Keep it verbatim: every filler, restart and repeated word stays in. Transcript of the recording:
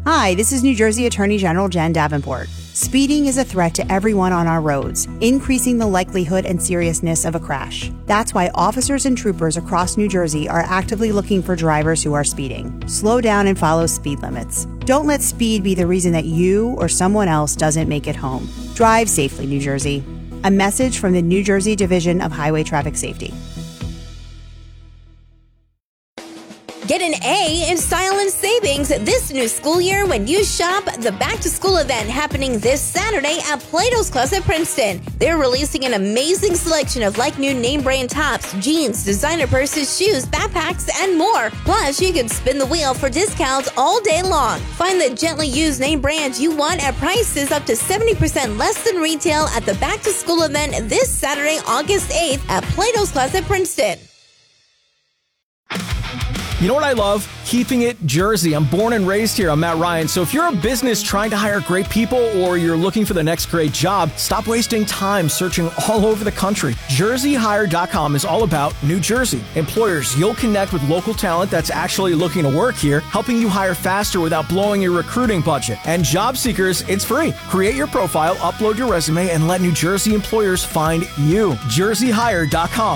Hi, this is New Jersey Attorney General Jen Davenport. Speeding is a threat to everyone on our roads, increasing the likelihood and seriousness of a crash. That's why officers and troopers across New Jersey are actively looking for drivers who are speeding. Slow down and follow speed limits. Don't let speed be the reason that you or someone else doesn't make it home. Drive safely, New Jersey. A message from the New Jersey Division of Highway Traffic Safety. Get an A in style and savings this new school year when you shop the back-to-school event happening this Saturday at Plato's Closet Princeton. They're releasing an amazing selection of like-new name-brand tops, jeans, designer purses, shoes, backpacks, and more. Plus, you can spin the wheel for discounts all day long. Find the gently used name brands you want at prices up to seventy percent less than retail at the back-to-school event this Saturday, August eighth at Plato's Closet Princeton. You know what I love? Keeping it Jersey. I'm born and raised here. I'm Matt Ryan. So if you're a business trying to hire great people or you're looking for the next great job, stop wasting time searching all over the country. Jersey Hire dot com is all about New Jersey. Employers, you'll connect with local talent that's actually looking to work here, helping you hire faster without blowing your recruiting budget. And job seekers, it's free. Create your profile, upload your resume, and let New Jersey employers find you. Jersey Hire dot com.